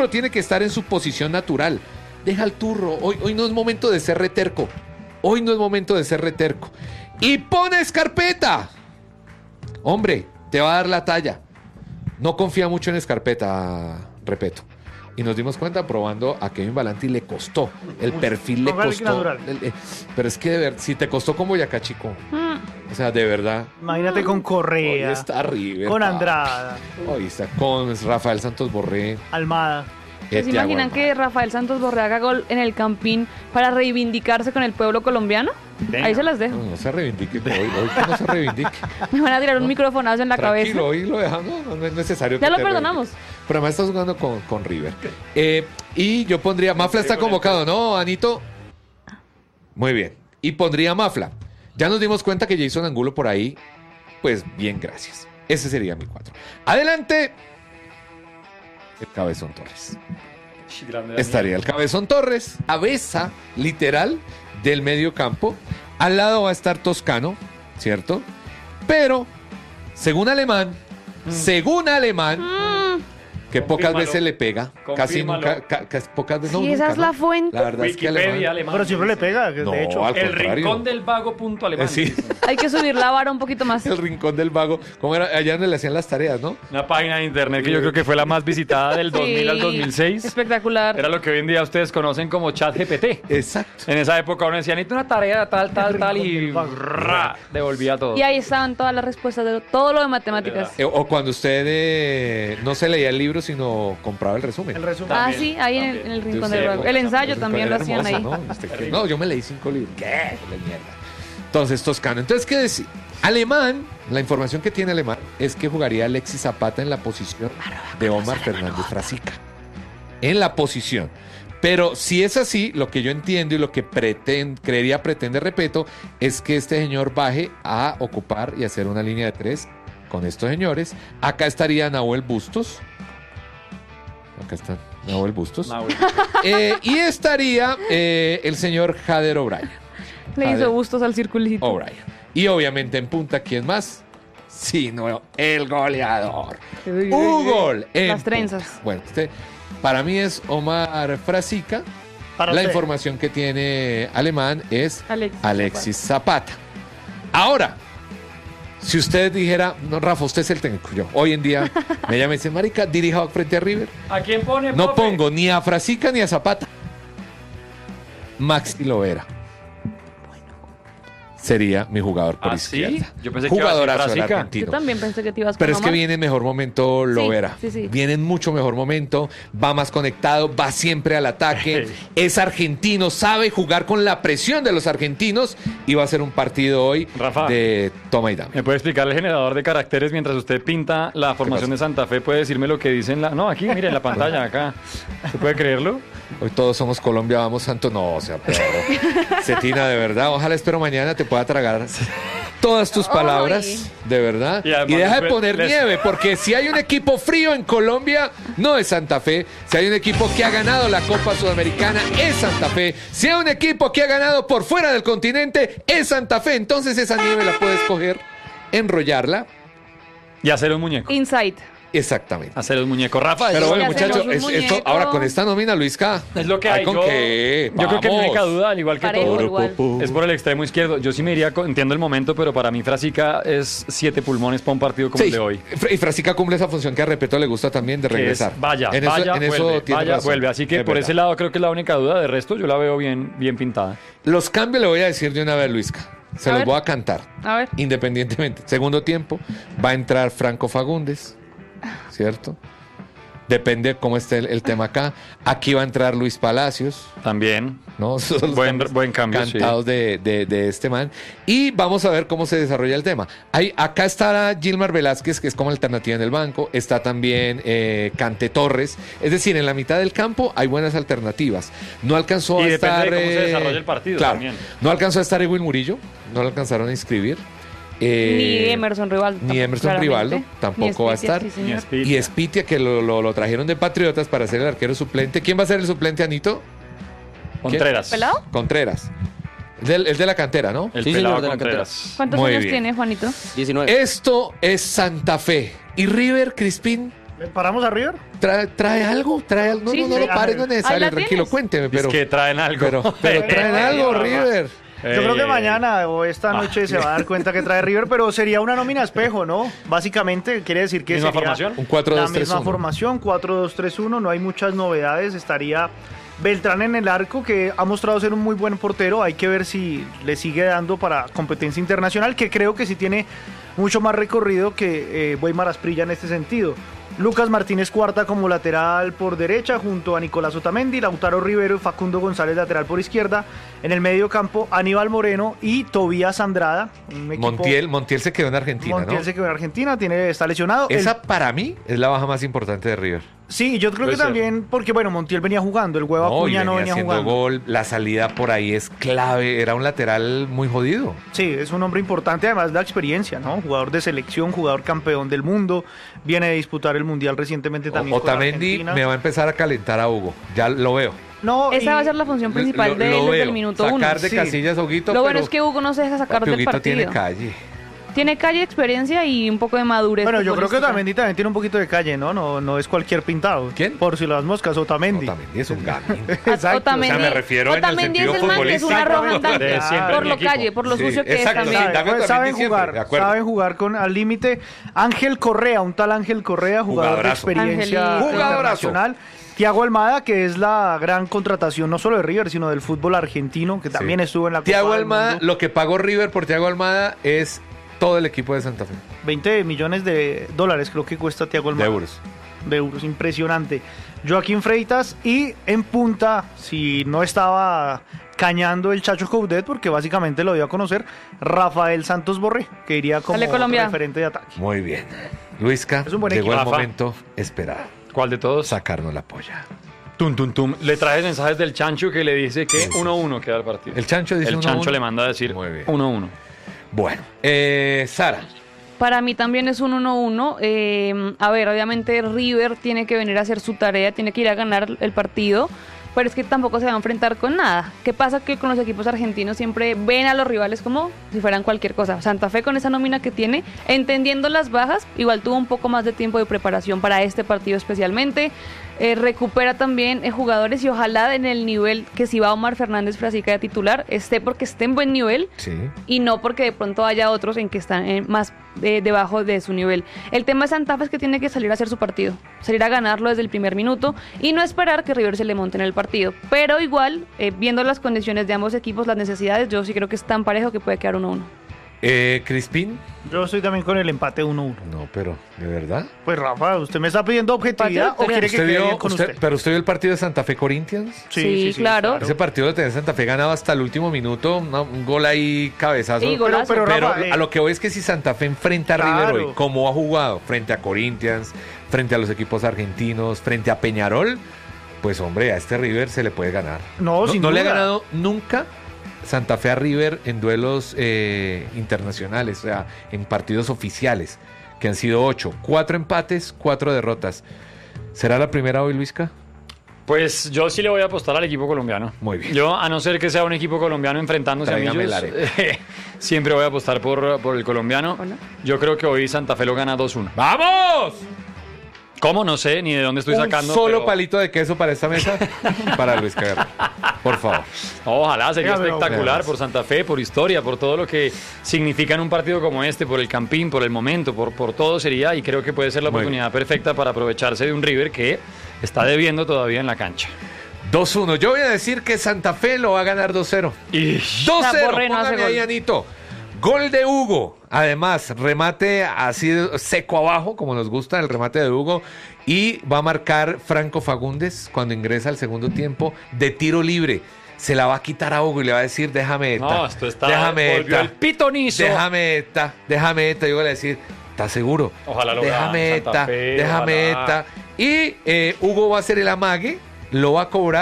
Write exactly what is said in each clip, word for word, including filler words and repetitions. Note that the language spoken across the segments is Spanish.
turro tiene que estar en su posición natural. Deja el turro. Hoy, hoy no es momento de ser reterco. Hoy no es momento de ser reterco. Y pone Escarpeta. Hombre, te va a dar la talla. No confía mucho en Escarpeta, repito. Y nos dimos cuenta probando a Kevin Balanta y le costó. El perfil le costó. El, el, pero es que de verdad, si te costó con Boyacá Chico. Mm. O sea, de verdad. Imagínate con Correa. Hoy está River. Con Andrada. Hoy está con Rafael Santos Borré. Almada. ¿Se imaginan que Rafael Santos Borré haga gol en el Campín para reivindicarse con el pueblo colombiano? Venga. Ahí se las dejo. No, no se reivindique, hoy, hoy no se reivindique. Me van a tirar un no, microfonazo en la tranquilo, cabeza. Hoy lo dejamos, no, no es necesario. Ya lo perdonamos. Pero además estás jugando con, con River. Eh, y yo pondría, Mafla está convocado, ¿no, Anito? Muy bien. Y pondría Mafla. Ya nos dimos cuenta que Jason Angulo por ahí, pues bien, gracias. Ese sería mi cuatro. Adelante. El Cabezón Torres. Estaría el Cabezón Torres, cabeza, literal, del medio campo. Al lado va a estar Toscano, ¿cierto? Pero, según Alemán, mm. según Alemán, mm. que pocas Confírmalo. veces le pega, Confírmalo. casi nunca, ca, ca, pocas veces. Sí, no, esa nunca, es la ¿no? fuente. La verdad es que Wikipedia, alemán, alemán. Pero siempre le pega, de no, hecho. al El contrario. rincón del vago punto alemán. Sí. Hay que subir la vara un poquito más. El rincón del vago. ¿Cómo era? Allá donde le hacían las tareas, ¿no? Una página de internet que yo creo que fue la más visitada del dos mil Sí, al dos mil seis. espectacular. Era lo que hoy en día ustedes conocen como ChatGPT. Exacto. En esa época uno decía, necesito una tarea tal, tal, tal y rra, devolvía todo. Y ahí estaban todas las respuestas de todo lo de matemáticas. Eh, o cuando usted eh, no se leía el libro, sino compraba el resumen. El resumen. Ah, También, sí, ahí en el, también. en el rincón Sí, del sí, vago. sí, El ensayo sí, también lo era hacían hermoso, ahí. ¿no? Este, que- no, yo me leí cinco libros. ¿Qué? La mierda. Entonces, Toscano. Entonces, ¿qué decir? Alemán, la información que tiene Alemán es que jugaría Alexis Zapata en la posición de Omar Fernández Frasica. En la posición. Pero si es así, lo que yo entiendo y lo que pretend, creería pretende, repito, es que este señor baje a ocupar y hacer una línea de tres con estos señores. Acá estaría Nahuel Bustos. Acá está Nahuel Bustos. Ah, bueno. Eh, y estaría eh, el señor Jader O'Brien. Le Jader hizo gustos al circulito. O'Brien. Y obviamente en punta, ¿quién más? Sí, no, el goleador. Un gol. en Las punta. trenzas. Bueno, usted, para mí es Omar Frasica. Para La usted. información que tiene Alemán es Alexis Alexis Zapata. Ahora, si usted dijera, no, Rafa, usted es el técnico. Yo, hoy en día, me llama y dice, marica, dirija frente a River. ¿A quién pone, No profe? pongo ni a Frasica ni a Zapata. Maxi Lovera. Sería mi jugador por ¿Ah, sí? izquierda. Yo pensé que iba a decir Jugadorazo el Frasica. Yo argentino. también pensé que te ibas Pero con es que Omar. viene en mejor momento Lovera. sí, sí. Viene en mucho mejor momento, va más conectado, va siempre al ataque, es argentino, sabe jugar con la presión de los argentinos y va a ser un partido hoy Rafa. de toma y dame. ¿Me puede explicar el generador de caracteres mientras usted pinta la formación de Santa Fe? ¿Puede decirme lo que dice en la... No, aquí, mire, en la pantalla, acá. ¿Se puede creerlo? Hoy todos somos Colombia, vamos santo. No, o sea, pero Cetina, de verdad, ojalá espero mañana te pueda tragar todas tus palabras, Ay. de verdad. Y Y, además deja de les- poner les- nieve, porque si hay un equipo frío en Colombia, no es Santa Fe. Si hay un equipo que ha ganado la Copa Sudamericana, es Santa Fe. Si hay un equipo que ha ganado por fuera del continente, es Santa Fe. Entonces esa nieve la puedes coger, enrollarla. Y hacer un muñeco. Insight. Exactamente. Hacer un muñeco. Rafa, Pero eso bueno, Ya hacemos muchachos, un es- esto, muñeco. ahora con esta nómina, Luisca. es lo que ¿ay, hay. con Yo, qué? yo creo que la única Vamos. duda, al igual que Parejo, todo, igual. es por el extremo izquierdo. Yo sí me iría, con- entiendo el momento, pero para mí Frasica es siete pulmones para un partido como Sí, el de hoy. Fr- y Frasica cumple esa función que a Repeto le gusta también de Que es regresar. vaya, en eso, vaya, en eso vuelve, tiene vaya, razón. vuelve. Así que Es por verdad. ese lado creo que es la única duda. De resto yo la veo bien, bien pintada. Los cambios le voy a decir de una vez, Luisca. Se A los ver. voy a cantar. A ver. Independientemente. Segundo tiempo, va a entrar Franco Fagundes, ¿cierto? Depende cómo esté el, el tema acá. Aquí va a entrar Luis Palacios, También. ¿no? Esos son los Buen- cambios buen cambio, cantados de, de- de este man. Y vamos a ver cómo se desarrolla el tema. Hay, acá está Gilmar Velázquez, que es como alternativa en el banco. Está también eh, Cante Torres. Es decir, en la mitad del campo hay buenas alternativas. No alcanzó Y a depende estar... de cómo se eh, desarrolla el partido claro, también. no alcanzó a estar Edwin Murillo. No lo alcanzaron a inscribir. Eh, Ni Emerson Rivaldo. ni tampoco, Emerson claramente. Rivaldo, tampoco Ni va a Spitia, estar. sí, señor. Ni Spitia. Y Spitia, que lo, lo- lo trajeron de Patriotas para ser el arquero suplente. ¿Quién va a ser el suplente, Anito? Contreras. ¿Pelado? Contreras. Es del- es de la cantera, ¿no? El Sí, señor, pelado de la ¿Cuántos Muy años bien. tiene, Juanito? diecinueve. Esto es Santa Fe. Y River, Crispín, ¿Le paramos a River? ¿Trae, trae algo? ¿Trae algo? No, Sí, no, no sí. lo pare, no es necesario, Ahí la tranquilo, tienes. cuénteme, pero, es que traen algo. pero, pero traen algo, River. Yo creo que Eh, mañana o esta noche se va a dar cuenta que trae River, pero sería una nómina espejo, ¿no? Básicamente quiere decir que ¿Misma sería formación? Un cuatro la dos tres misma uno. formación, cuatro dos tres uno, no hay muchas novedades, estaría Beltrán en el arco, que ha mostrado ser un muy buen portero, hay que ver si le sigue dando para competencia internacional, que creo que sí tiene mucho más recorrido que eh, Weimar Asprilla en este sentido. Lucas Martínez Cuarta como lateral por derecha junto a Nicolás Otamendi, Lautaro Rivero y Facundo González lateral por izquierda. En el medio campo Aníbal Moreno y Tobías Andrada. Un equipo- Montiel, Montiel se quedó en Argentina, Montiel ¿no? se quedó en Argentina, tiene, está lesionado. El- Esa para mí es la baja más importante de River. sí, yo creo Puede que ser. también, porque bueno, Montiel venía jugando, el huevo No, y Acuña venía no venía haciendo jugando. gol, la salida por ahí es clave, era un lateral muy jodido. Sí, es un hombre importante, además la experiencia, ¿no? Jugador de selección, jugador campeón del mundo, viene de disputar el Mundial recientemente también con Otamendi Argentina. me va a empezar a calentar a Hugo, ya lo veo. No, Esa y- va a ser la función principal Lo- de lo él desde veo. el minuto Sacar uno. de Sí. casillas a Huguito, Lo bueno pero es que Hugo no se deja sacar papi, del Huguito partido. tiene calle. Tiene calle, experiencia y un poco de madurez. Bueno, yo creo que futbolística. Otamendi también tiene un poquito de calle, ¿no? No, no es cualquier pintado. ¿Quién? Por si las moscas, Otamendi. Otamendi es un gamín. Exacto. Otamendi, O sea, me refiero en el Otamendi sentido es el man que es una futbolístico. roja andante, De siempre por en lo mi equipo. calle, por lo Sí, sucio que exacto, es sí, también. dame Otamendi saben siempre, jugar, de acuerdo. saben jugar con al límite. Ángel Correa, un tal Ángel Correa, jugador Jugadorazo. de experiencia Angelito. Jugadorazo. internacional. Thiago Almada, que es la gran contratación no solo de River, sino del fútbol argentino, que también Sí. estuvo en la Copa Thiago del Almada, Mundo. lo que pagó River por Thiago Almada es todo el equipo de Santa Fe. veinte millones de dólares creo que cuesta Thiago De Almada. euros. de euros, impresionante. Joaquín Freitas y en punta, si no estaba cañando el Chacho Coudet, porque básicamente lo dio a conocer, Rafael Santos Borré, que iría como Dale, Colombia. referente de ataque. Muy bien. Luisca, Es un buen llegó equipo. el Rafa. momento esperado. ¿Cuál de todos? Sacarnos la polla. Tum, tum, tum. Le traje mensajes del Chancho que le dice que Sí, sí. uno a uno queda el partido. El Chancho dice El uno a Chancho uno. le manda a decir Muy bien. uno a uno. Bueno, eh, Sara. Para mí también es un uno uno. Eh, a ver, obviamente River tiene que venir a hacer su tarea, tiene que ir a ganar el partido, pero es que tampoco se va a enfrentar con nada. ¿Qué pasa? Que con los equipos argentinos siempre ven a los rivales como si fueran cualquier cosa. Santa Fe con esa nómina que tiene, entendiendo las bajas, igual tuvo un poco más de tiempo de preparación para este partido especialmente. Eh, recupera también eh, jugadores y ojalá en el nivel que si va Omar Fernández Frasica de titular, esté porque esté en buen nivel Sí. y no porque de pronto haya otros en que están eh, más eh, debajo de su nivel. El tema de Santa Fe es que tiene que salir a hacer su partido, salir a ganarlo desde el primer minuto y no esperar que River se le monte en el partido. Pero igual, eh, viendo las condiciones de ambos equipos, las necesidades, yo sí creo que es tan parejo que puede quedar uno a uno. Eh, Crispín. Yo estoy también con el empate uno uno. No, pero, ¿de verdad? Pues Rafa, ¿usted me está pidiendo objetividad Empate, o quiere que ¿Usted quede vio, bien con usted- usted? pero usted vio el partido de Santa Fe Corinthians? Sí, claro. Ese partido lo tenía Santa Fe ganado hasta el último minuto, una- un gol ahí cabezazo. Sí, golazo. Pero, Pero Rafa, eh, a lo que voy es que si Santa Fe enfrenta a River Claro. hoy, como ha jugado frente a Corinthians, frente a los equipos argentinos, frente a Peñarol, pues hombre, a este River se le puede ganar. No, sin no le ha duda. ganado nunca Santa Fe a River en duelos eh, internacionales, o sea, en partidos oficiales, que han sido ocho, cuatro empates, cuatro derrotas. ¿Será la primera hoy, Luisca? Pues yo sí le voy a apostar al equipo colombiano. Muy bien. Yo, a no ser que sea un equipo colombiano enfrentándose Tráigame a el ellos, arepa. siempre voy a apostar por, por el colombiano. Hola. Yo creo que hoy Santa Fe lo gana dos uno. ¡Vamos! ¿Cómo? No sé, ni de dónde estoy Un sacando. solo pero- palito de queso para esta mesa, para Luis Guerra. Por favor. Ojalá, sería Oiga, pero- espectacular Veamos. por Santa Fe, por historia, por todo lo que significa en un partido como este, por el campín, por el momento, por, por todo sería, y creo que puede ser la Muy oportunidad perfecta para aprovecharse de un River que está debiendo todavía en la cancha. dos uno. Yo voy a decir que Santa Fe lo va a ganar dos cero. Y dos cero. Borré no hace Póngame ahí, gol. Anito. Gol de Hugo. Además, remate así seco abajo, como nos gusta el remate de Hugo. Y va a marcar Franco Fagundes cuando ingresa al segundo tiempo de tiro libre. Se la va a quitar a Hugo y le va a decir, déjame esta. no, esto está déjame volvió esta. el pitonizo. Déjame esta, déjame esta. Yo voy a decir, ¿estás seguro? Ojalá lo Déjame vea Santa esta, Fe, déjame ojalá. esta. Y eh, Hugo va a hacer el amague, lo va a cobrar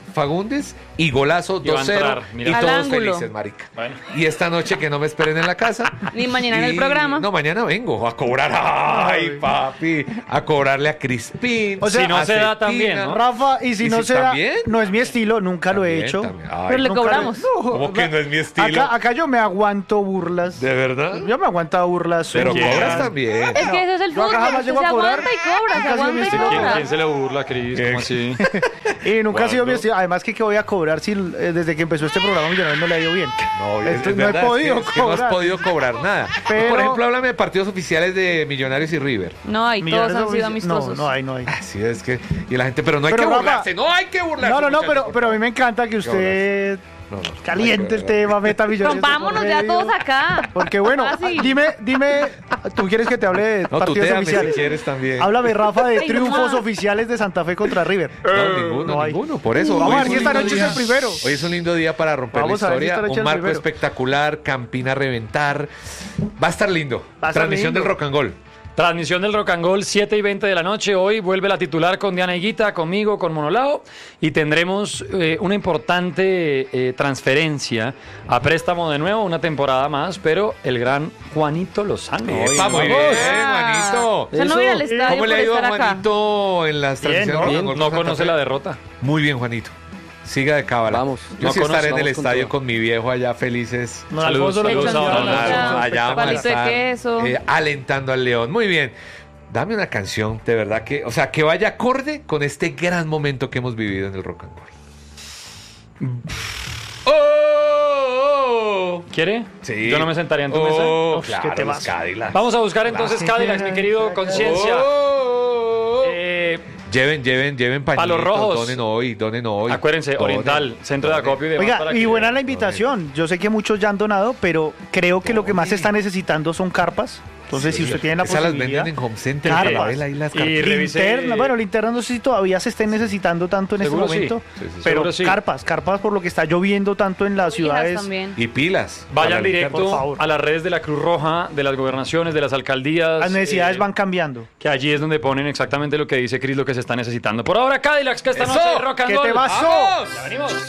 Fagundes y golazo Y va a dos cero entrar, mira. y Al todos ángulo. felices, marica. Bueno. Y esta noche que no me esperen en la casa. Ni mañana en el Y- programa. No, mañana vengo a cobrar. Ay, papi. A cobrarle a Crispín. O sea, Si no a se da Cetina. también, ¿no? Rafa, y si ¿Y no si se da, también? no es mi estilo, nunca lo he También, hecho. también. Ay, Pero le Nunca lo- cobramos. No, ¿Cómo que no es mi estilo? Acá, acá yo me aguanto burlas. ¿De verdad? Yo me aguanto burlas. Pero suyas. cobras también. Es que eso es el Yo acá fútbol. jamás Se llego a cobrar. aguanta y cobra, se Nunca ha sido mi aguanta y estilo. ¿Quién, cobra. quién se le burla, Cris? ¿Cómo así? Y nunca ha sido mi ¿Cuándo? estilo. Además, que, que voy a cobrar si eh, desde que empezó este programa Millonarios no le ha ido bien. No, es- Esto es no he verdad, es podido que- es que no has cobrar. podido cobrar nada. Pero- Por ejemplo, háblame de partidos oficiales de Millonarios y River. No hay, todos Millonarios han sido ofici- amistosos. No, no hay, no hay. Así es que. Y la gente, pero no hay Pero, que Rafa, burlarse, no hay que burlarse. No, no, no, muchachos, pero, por pero a mí favor. me encanta que usted No, no, caliente el no, tema, meta Millonarios. de por Rompámonos ya medio. todos acá. Porque bueno, Fácil. dime, dime, ¿tú quieres que te hable de No, partidos tuteame si oficiales? quieres también. Háblame, Rafa, de Ay, triunfos no. oficiales de Santa Fe contra River. No, ninguno, no hay. ninguno. Por eso. Vamos hoy a ver es si un esta lindo noche es día. el primero. Hoy es un lindo día para romper Vamos la a ver si historia. esta noche Un es el marco primero. espectacular, Campina a reventar. Va a estar lindo. Va a estar Transmisión lindo. del Rock and Gol. Transmisión del Rock and Roll, siete y veinte de la noche. Hoy vuelve la titular con Diana Higuita, conmigo, con Monolao. Y tendremos eh, una importante eh, transferencia a préstamo de nuevo, una temporada más, pero el gran Juanito Lozano. Epa, muy Hoy, bien, Ah. Juanito. O sea, no voy al estadio ¿Cómo por le ha ido a estar acá. Juanito en las Bien, transmisiones ¿no? del Rock Bien, and Gol no con Santa conoce Fe? la derrota. Muy bien, Juanito. Siga de cábala. Vamos. Yo No sí conoce, estaré en el vamos con estadio todo. con mi viejo allá felices. No, Saludos, Alfonso, lo saludos que a usted Don habla, Alfonso. Alfonso, allá vamos a Palito de estar, queso. eh, alentando al León. Muy bien. Dame una canción, de verdad que, o sea, que vaya acorde con este gran momento que hemos vivido en el Rock and Roll. ¡Oh! ¿Quiere? Sí. Yo no me sentaría en tu mesa. Oh, Uf, claro, qué los temazo. Cadillacs. Vamos a buscar entonces Cadillacs, mi querido Conciencia. Oh. Eh, Lleven, lleven, lleven pañitos. Palos rojos. Donen hoy, donen hoy. acuérdense, Donen, Oriental, centro de donen. acopio y demás. Oiga, para y que- buena la invitación. Yo sé que muchos ya han donado, pero creo que lo que más se está necesitando son carpas. Entonces, si usted tiene la Esas las posibilidad... venden en Home Center. Carpas. Pavel, ahí las Y carpas. revisé- Linterna, bueno, linterna no sé si todavía se estén necesitando tanto en Seguro este sí. momento, Sí, sí, sí. pero Seguro sí. carpas, carpas por lo que está lloviendo tanto en las Hijas ciudades. también. Y pilas. Vayan Para la directo por favor. a las redes de la Cruz Roja, de las gobernaciones, de las alcaldías. Las necesidades eh, van cambiando. Que allí es donde ponen exactamente lo que dice Cris, lo que se está necesitando. Por ahora, Cadillacs, que esta ¡Eso! noche Rock and ¡Que Roll. te vas! ¡Vamos! Ya venimos.